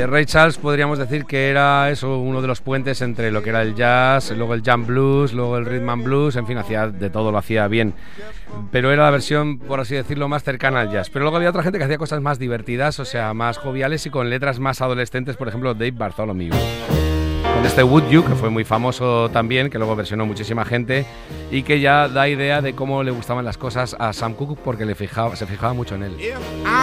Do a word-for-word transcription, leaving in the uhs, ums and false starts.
Eh, Ray Charles podríamos decir que era eso, uno de los puentes entre lo que era el jazz, luego el jam blues, luego el rhythm and blues, en fin, hacía de todo, lo hacía bien. Pero era la versión, por así decirlo, más cercana al jazz. Pero luego había otra gente que hacía cosas más divertidas, o sea, más joviales y con letras más adolescentes, por ejemplo, Dave Bartholomew. Con este Would You, que fue muy famoso también, que luego versionó muchísima gente y que ya da idea de cómo le gustaban las cosas a Sam Cooke porque le fijaba, se fijaba mucho en él.